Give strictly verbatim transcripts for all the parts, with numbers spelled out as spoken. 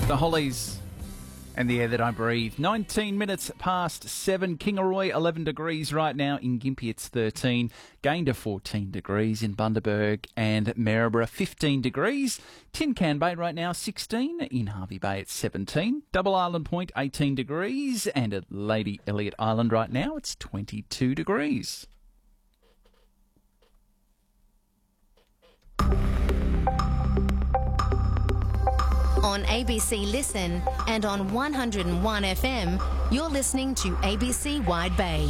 The Hollies and The Air That I Breathe. nineteen minutes past seven. Kingaroy, eleven degrees right now. In Gympie, it's thirteen. Gain to fourteen degrees in Bundaberg and Maryborough, fifteen degrees. Tin Can Bay right now, sixteen. In Harvey Bay, it's seventeen. Double Island Point, eighteen degrees. And at Lady Elliot Island right now, it's twenty-two degrees. On A B C Listen and on one oh one F M, you're listening to A B C Wide Bay.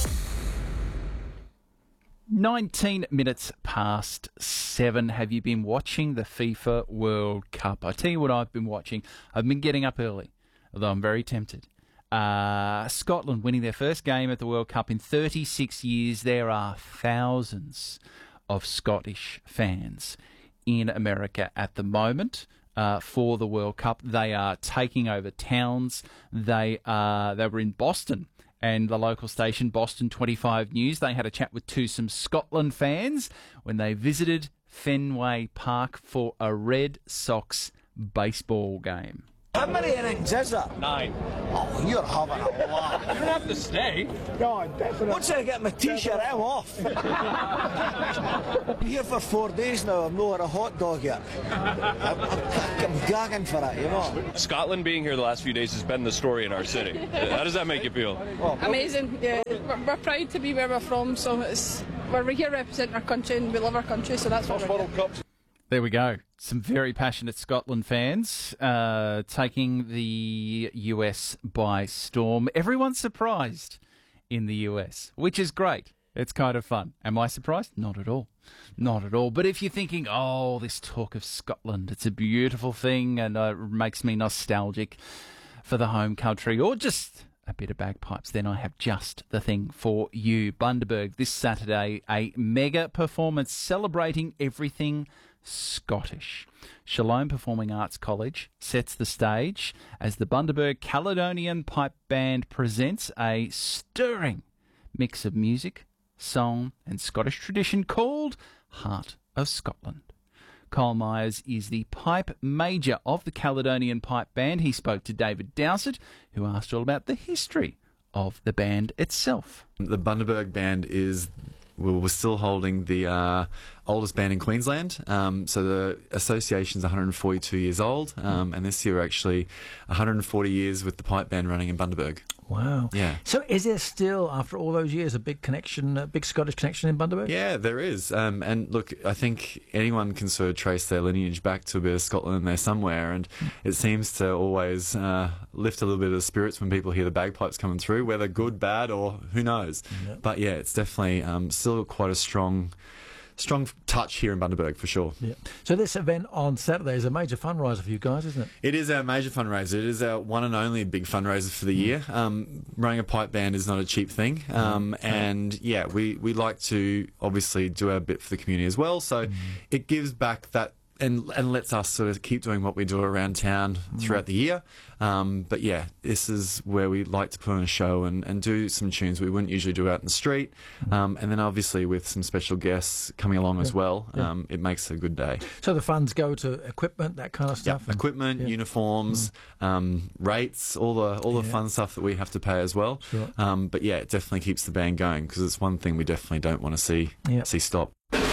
nineteen minutes past seven. Have you been watching the FIFA World Cup? I tell you what I've been watching. I've been getting up early, although I'm very tempted. Uh, Scotland winning their first game at the World Cup in thirty-six years. There are thousands of Scottish fans in America at the moment. Uh, for the World Cup, they are taking over towns. They are they were in Boston, and the local station Boston twenty-five News, they had a chat with Twosome Scotland fans when they visited Fenway Park for a Red Sox baseball game. How many innings is there? Nine. Oh, you're having a laugh. You don't have to stay. No, definitely. Once I get my t-shirt, I'm off. I'm here for four days now. I'm not had a hot dog yet. I'm, I'm, I'm gagging for it, you know. Scotland being here the last few days has been the story in our city. How does that make you feel? Well, Amazing. Yeah, we're, we're proud to be where we're from. So it's we're here representing our country and we love our country. So that's what we're here. There we go. Some very passionate Scotland fans uh, taking the U S by storm. Everyone's surprised in the U S, which is great. It's kind of fun. Am I surprised? Not at all. Not at all. But if you're thinking, oh, this talk of Scotland, it's a beautiful thing and uh, it makes me nostalgic for the home country, or just a bit of bagpipes, then I have just the thing for you. Bundaberg this Saturday, a mega performance celebrating everything Scottish. Shalom Performing Arts College sets the stage as the Bundaberg Caledonian Pipe Band presents a stirring mix of music, song and Scottish tradition called Heart of Scotland. Kyle Myers is the pipe major of the Caledonian Pipe Band. He spoke to David Dowsett, who asked all about the history of the band itself. The Bundaberg Band is, well, we're still holding the uh, oldest band in Queensland. Um, so the association's one hundred forty-two years old, um, and this year actually one hundred forty years with the pipe band running in Bundaberg. Wow. Yeah. So is there still, after all those years, a big connection, a big Scottish connection in Bundaberg? Yeah, there is. Um, and look, I think anyone can sort of trace their lineage back to a bit of Scotland in there somewhere, and it seems to always uh, lift a little bit of the spirits when people hear the bagpipes coming through, whether good, bad, or who knows. Yep. But yeah, it's definitely um, still quite a strong... Strong touch here in Bundaberg, for sure. Yeah. So this event on Saturday is a major fundraiser for you guys, isn't it? It is our major fundraiser. It is our one and only big fundraiser for the year. Um, running a pipe band is not a cheap thing. Um, and, yeah, we, we like to obviously do our bit for the community as well. So mm. it gives back that and and lets us sort of keep doing what we do around town throughout the year. Um, but yeah, this is where we like to put on a show and, and do some tunes we wouldn't usually do out in the street. Um, and then obviously with some special guests coming along yeah. as well, yeah. um, it makes a good day. So the funds go to equipment, that kind of stuff? Yeah, equipment, yeah. uniforms, mm. um, rates, all the all the yeah. fun stuff that we have to pay as well. Sure. Um, but yeah, it definitely keeps the band going because it's one thing we definitely don't want to see yeah. see stop.